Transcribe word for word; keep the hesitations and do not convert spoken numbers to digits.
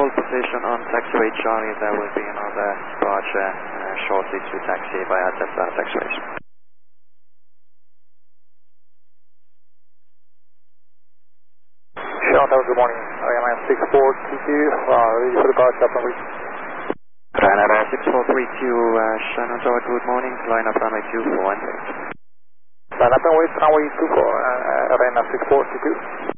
hold position on taxiway Charlie. There will be another departure uh, shortly to taxi via Tesla taxiway. Shanghai, good morning. Ryanair six four three two, uh, ready for departure from reach. Ryanair six four three two, uh, Shannon Tower, good morning. Line up runway two four one six. Line up runway two four, uh, Ryanair six four three two.